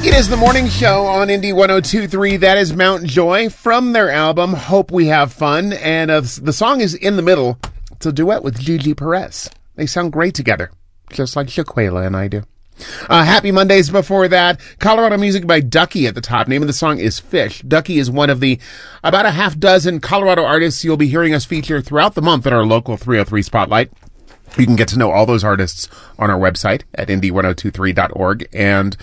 It is the morning show on Indie 102.3. That is Mount Joy from their album, Hope We Have Fun. And the song is In the Middle. It's a duet with Gigi Perez. They sound great together, just like Shaquela and I do. Happy Mondays before that. Colorado music by Ducky at the top. Name of the song is Fish. Ducky is one of the about a half dozen Colorado artists you'll be hearing us feature throughout the month at our local 303 Spotlight. You can get to know all those artists on our website at indie1023.org. And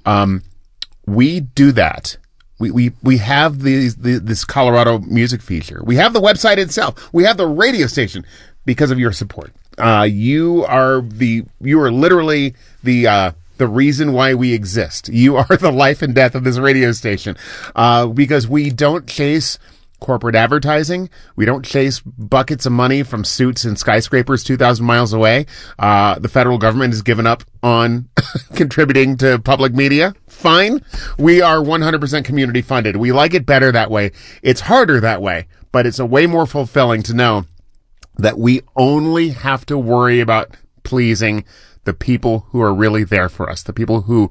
we do that. We have this Colorado music feature. We have the website itself. We have the radio station because of your support. You are literally the reason why we exist. You are the life and death of this radio station. Because we don't chase corporate advertising. We don't chase buckets of money from suits and skyscrapers 2,000 miles away. The federal government has given up on contributing to public media. Fine. We are 100% community funded. We like it better that way. It's harder that way, but it's a way more fulfilling to know that we only have to worry about pleasing the people who are really there for us, the people who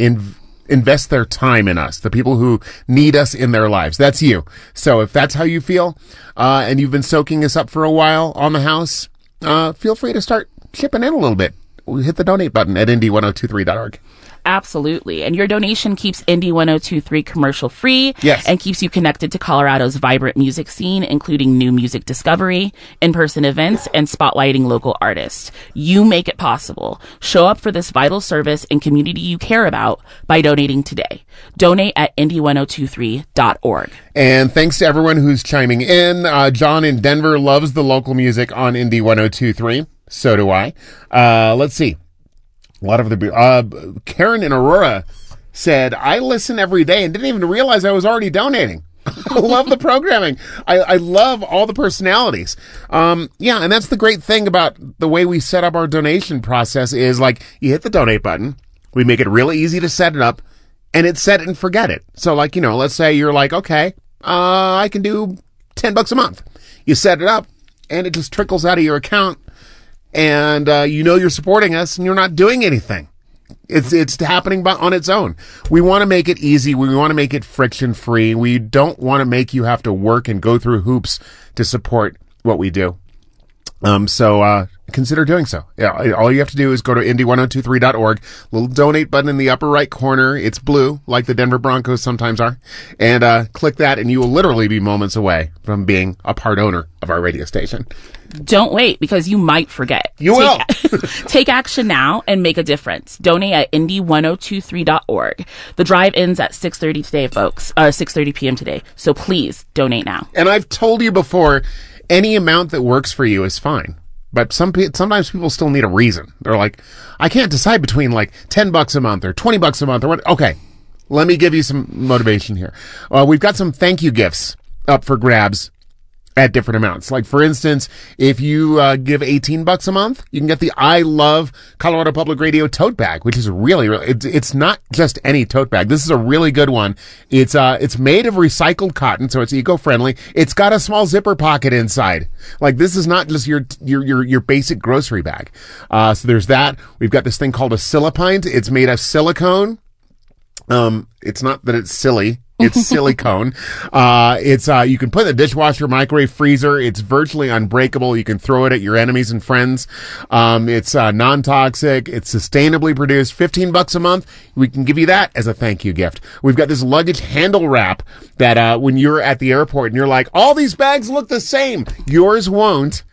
invest their time in us, the people who need us in their lives. That's you. So if that's how you feel, and you've been soaking us up for a while on the house, feel free to start chipping in a little bit. Hit the donate button at indie1023.org. Absolutely. And your donation keeps Indie 102.3 commercial free. Yes. And keeps you connected to Colorado's vibrant music scene, including new music discovery, in-person events, and spotlighting local artists. You make it possible. Show up for this vital service and community you care about by donating today. Donate at indie1023.org. And thanks to everyone who's chiming in. John in Denver loves the local music on Indie 102.3. So do I. Let's see. A lot of the Karen in Aurora said, I listen every day and didn't even realize I was already donating. I love the programming. I love all the personalities. Yeah, and that's the great thing about the way we set up our donation process is like you hit the donate button. We make it really easy to set it up and it's set and forget it. So like, let's say you're like, okay, I can do $10 a month. You set it up and it just trickles out of your account. And you're supporting us and you're not doing anything. It's happening on its own. We want to make it easy. We want to make it friction free. We don't want to make you have to work and go through hoops to support what we do. So consider doing so. Yeah, all you have to do is go to indie1023.org, little donate button in the upper right corner. It's blue, like the Denver Broncos sometimes are. And click that and you will literally be moments away from being a part owner of our radio station. Don't wait, because you might forget. You will. Take action now and make a difference. Donate at indie1023.org. The drive ends at 6:30 today, folks. 6:30 p.m. today. So please donate now. And I've told you before, any amount that works for you is fine. But sometimes people still need a reason. They're like, I can't decide between like $10 a month or $20 a month or what. Okay, let me give you some motivation here. We've got some thank you gifts up for grabs at different amounts. Like, for instance, if you give $18 a month, you can get the I Love Colorado Public Radio tote bag, which is really, it's not just any tote bag. This is a really good one. It's made of recycled cotton, so it's eco-friendly. It's got a small zipper pocket inside. Like, this is not just your basic grocery bag. So there's that. We've got this thing called a Silipint. It's made of silicone. It's not that it's silly. It's silicone. You can put in the dishwasher, microwave, freezer. It's virtually unbreakable. You can throw it at your enemies and friends. It's non-toxic. It's sustainably produced. $15 a month. We can give you that as a thank you gift. We've got this luggage handle wrap that when you're at the airport and you're like, all these bags look the same. Yours won't.